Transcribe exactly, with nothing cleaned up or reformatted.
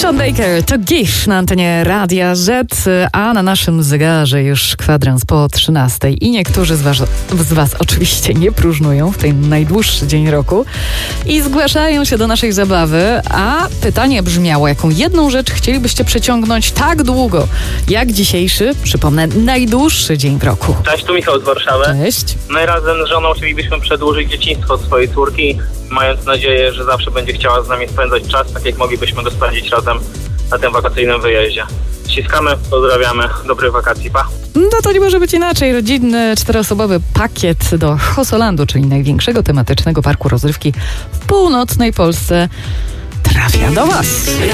Sean Baker to Give na antenie Radia Z, a na naszym zegarze już kwadrans po trzynastej i niektórzy z was, z was oczywiście nie próżnują w ten najdłuższy dzień roku i zgłaszają się do naszej zabawy, a pytanie brzmiało, jaką jedną rzecz chcielibyście przeciągnąć tak długo, jak dzisiejszy, przypomnę, najdłuższy dzień w roku. Cześć, tu Michał z Warszawy. Cześć. My razem z żoną chcielibyśmy przedłużyć dzieciństwo swojej córki, mając nadzieję, że zawsze będzie chciała z nami spędzać czas, tak jak moglibyśmy go spędzić razem na tym wakacyjnym wyjeździe. Ściskamy, pozdrawiamy, dobrych wakacji, pa! No to nie może być inaczej. Rodzinny, czteroosobowy pakiet do Hosolandu, czyli największego tematycznego parku rozrywki w północnej Polsce, trafia do was.